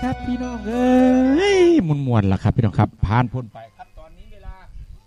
ครับพี่น้องเอ้ยมวนๆล่ะครับพี่น้องครับผ่านพ้นไปครับตอนนี้เวลา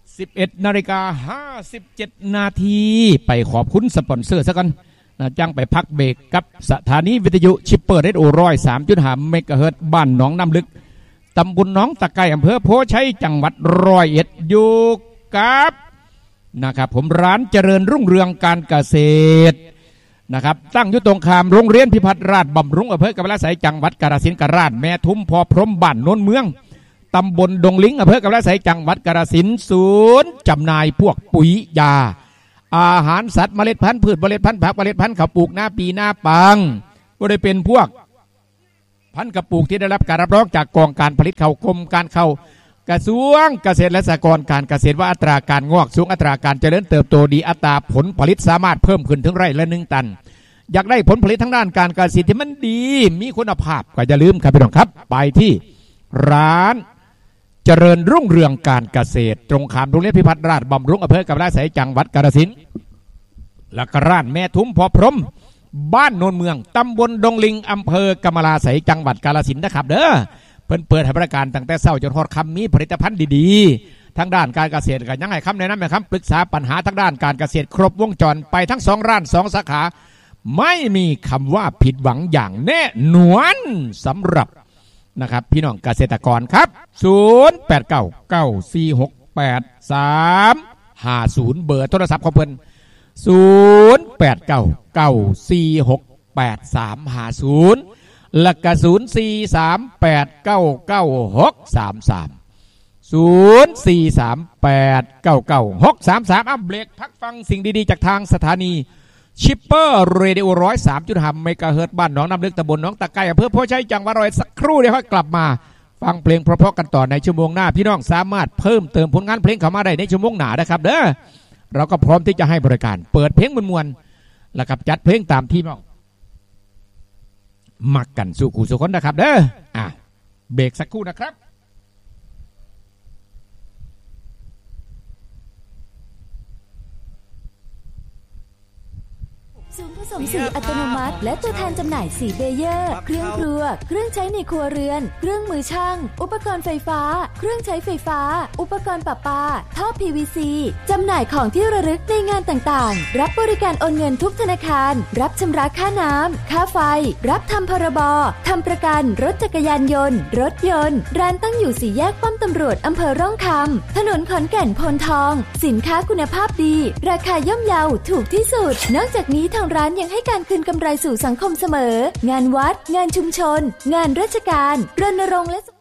11:57 นาทีไปขอบคุณสปอนเซอร์ซะก่อนนะจังไปพักเบรกกับสถานีวิทยุชิปเปอร์เรดโอ103.5 เมกะเฮิรตซ์บ้านหนองน้ำลึกตำบลหนองตะไคร้อำเภอโพชัยจังหวัด101อยู่กับนะครับผมร้านเจริญรุ่งเรืองการเกษตรนะครับตั้งอยู่ตรงข้ามโรงเรียนพิพัฒน์ราชบำรุงอำเภอกำมะลาไสจังหวัดกาฬสินธุ์กราชแม่ทุมพอพรหมบ้านโนนเมืองตำบลดงลิงอำเภอกำมะลาไสจังหวัดกาฬสินธุ์ศูนย์จำหน่ายพวกปุ๋ยยาอาหารสัตว์เมล็ดพันธุ์พืชเมล็ดพันธุ์ผักเมล็ดพันธุ์ข้าวปลูกหน้าปีหน้าปังก็ได้เป็นพวกพันธุ์กระปลูกที่ได้รับการรับรองจากกองการผลิตข้าวกรมการข้าวกระทรวงเกษตรและสหกรณ์การเกษตรว่าอัตราการงอกสูงอัตราการเจริญเติบโตดีอัตราผลผลิตสามารถเพิ่มขึ้นถึงไร่ละ1 ตันอยากได้ผลผลิตทั้งด้านการเกษตรที่มันดีมีคุณภาพก็อย่าลืมครับพี่น้องครับไปที่ร้านเจริญรุ่งเรืองการเกษตรตรงข้ามโรงเรียนพิพัฒน์ราชบำรุงอำเภอกำมะลาไสจังหวัดกาฬสินธุ์และก็ร้านแม่ทุมพอพรหมบ้านโนนเมืองตำบลดงลิงอำเภอกำมะลาไสจังหวัดกาฬสินธุ์นะครับเด้อเพิ่นเปิดให้บริการตั้งแต่เช้าจนฮอดค่ำมีผลิตภัณฑ์ดีๆทั้งด้านการเกษตรก็ยังให้คำแนะนำนะครับปรึกษาปัญหาทั้งด้านการเกษตรครบวงจรไปทั้ง2ร้าน2 สาขาไม่มีคำว่าผิดหวังอย่างแน่นอนสำหรับนะครับพี่น้องเกษตรกรครับ0899468350เบอร์โทรศัพท์ของเพิ่น0899468350และก็0438999633เบรกพักฟังสิ่งดีๆจากทางสถานีชิปเปอร์เรดิโอ103.5 เมกะเฮิรตซ์บ้านหนองน้ำลึกตำบลหนองตะไคร้อำเภอโพชัยจังหวัด100สักครู่เดี๋ยวค่อยกลับมาฟังเพลงเพราะๆกันต่อในชั่วโมงหน้าพี่น้องสามารถเพิ่มเติมผลงานเพลงเข้ามาได้ในชั่วโมงหน้านะครับเด้อเราก็พร้อมที่จะให้บริการเปิดเพลงมวลๆแล้วกับจัดเพลงตามที่น้องมักกันสู่คู่สู่คนนะครับเด้อเบรกสักครู่นะครับศูนย์ผสมสีอัตโนมัติและตัวแทนจำหน่ายสีเบเยอร์เครื่องครัวเครื่องใช้ในครัวเรือนเครื่องมือช่างอุปกรณ์ไฟฟ้าเครื่องใช้ไฟฟ้าอุปกรณ์ประปาท่อ PVC จำหน่ายของที่ระลึกในงานต่างๆรับบริการโอนเงินทุกธนาคารรับชำระค่าน้ำค่าไฟรับทำพรบทำประกันรถจักรยานยนต์รถยนต์ร้านตั้งอยู่4 แยกป้อมตำรวจอำเภอร่องคำถนนขอนแก่นโพนทองสินค้าคุณภาพดีราคาย่อมเยาถูกที่สุดนอกจากนี้ทางร้านยังให้การคืนกำไรสู่สังคมเสมองานวัดงานชุมชนงานราชการรณรงค์และ